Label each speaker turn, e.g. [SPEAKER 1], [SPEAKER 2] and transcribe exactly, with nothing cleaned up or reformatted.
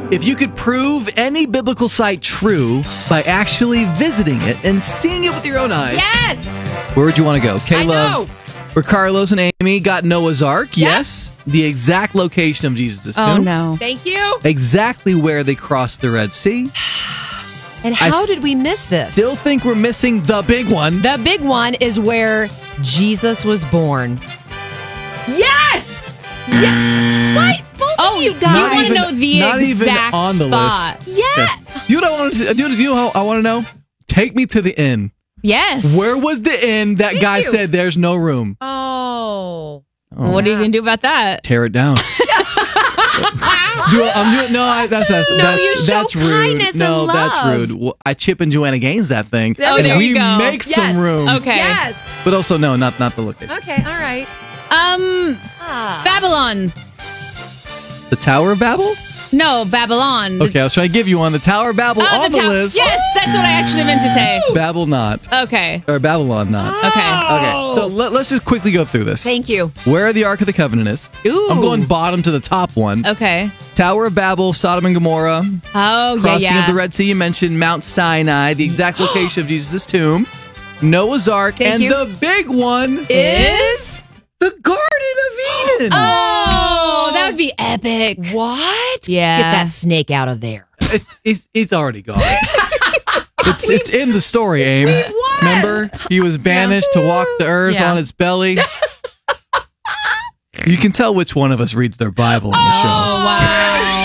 [SPEAKER 1] If you could prove any biblical site true by actually visiting it and seeing it with your own eyes,
[SPEAKER 2] Yes!
[SPEAKER 1] where would you want to go? Caleb,
[SPEAKER 2] know.
[SPEAKER 1] or Carlos and Amy got Noah's Ark. Yes. The exact location of Jesus' tomb.
[SPEAKER 3] Oh, no.
[SPEAKER 2] Thank you.
[SPEAKER 1] Exactly where they crossed the Red Sea.
[SPEAKER 2] And
[SPEAKER 1] I
[SPEAKER 2] how
[SPEAKER 1] s-
[SPEAKER 2] did we miss this?
[SPEAKER 1] Still think we're missing the big one.
[SPEAKER 2] The big one is where Jesus was born. Yes! Yeah. What? Both
[SPEAKER 3] Oh,
[SPEAKER 2] of you
[SPEAKER 3] you
[SPEAKER 2] guys.
[SPEAKER 3] want to know the
[SPEAKER 1] not even
[SPEAKER 3] exact
[SPEAKER 1] on the
[SPEAKER 3] spot.
[SPEAKER 1] list.
[SPEAKER 2] Yeah.
[SPEAKER 1] Do you know what I want to? Do you know how I want to know? Take me to the inn.
[SPEAKER 3] Yes.
[SPEAKER 1] Where was the inn that guy
[SPEAKER 2] you.
[SPEAKER 1] said there's no room?
[SPEAKER 2] Oh.
[SPEAKER 1] Oh,
[SPEAKER 3] What are you going to do about that?
[SPEAKER 1] tear it down. Do I- I'm doing, no, I, that's that's
[SPEAKER 2] No,
[SPEAKER 1] that's,
[SPEAKER 2] you show
[SPEAKER 1] that's rude.
[SPEAKER 2] kindness and
[SPEAKER 1] no, that's
[SPEAKER 2] love.
[SPEAKER 1] rude. Well, I chip and Joanna Gaines that thing.
[SPEAKER 2] Oh,
[SPEAKER 1] and
[SPEAKER 3] there
[SPEAKER 1] we
[SPEAKER 3] you go.
[SPEAKER 1] make
[SPEAKER 2] Yes.
[SPEAKER 1] some room.
[SPEAKER 3] Okay.
[SPEAKER 2] Yes.
[SPEAKER 1] But also, no, not not the location.
[SPEAKER 2] Okay, all right.
[SPEAKER 3] Um,
[SPEAKER 2] Ah.
[SPEAKER 3] Babylon.
[SPEAKER 1] The Tower of Babel?
[SPEAKER 3] No, Babylon.
[SPEAKER 1] Okay, I was trying to give you one. The Tower of Babel
[SPEAKER 3] Oh,
[SPEAKER 1] on the,
[SPEAKER 3] tow-
[SPEAKER 1] list.
[SPEAKER 3] Yes, that's what I actually meant to say.
[SPEAKER 1] Babel not.
[SPEAKER 3] Okay.
[SPEAKER 1] Or Babylon not.
[SPEAKER 3] Okay.
[SPEAKER 1] Okay, so let, let's just quickly go through this.
[SPEAKER 2] Thank you.
[SPEAKER 1] Where the Ark of the Covenant is.
[SPEAKER 2] Ooh.
[SPEAKER 1] I'm going bottom to the top one.
[SPEAKER 3] Okay.
[SPEAKER 1] Tower of Babel, Sodom and Gomorrah.
[SPEAKER 3] Oh,
[SPEAKER 1] Crossing
[SPEAKER 3] yeah, yeah.
[SPEAKER 1] of the Red Sea, you mentioned Mount Sinai, the exact location of Jesus' tomb, Noah's Ark,
[SPEAKER 2] Thank
[SPEAKER 1] and
[SPEAKER 2] you.
[SPEAKER 1] the big one,
[SPEAKER 3] Is?
[SPEAKER 1] the Garden of Eden.
[SPEAKER 3] Oh, that would be epic.
[SPEAKER 2] What?
[SPEAKER 3] Yeah.
[SPEAKER 2] Get that snake out of there.
[SPEAKER 1] It's, it's, it's already gone. it's it's in the story, Aim.
[SPEAKER 2] We've won.
[SPEAKER 1] Remember, he was banished to walk the earth
[SPEAKER 2] Yeah.
[SPEAKER 1] on its belly. You can tell which one of us reads their Bible in the show.
[SPEAKER 3] Oh, wow.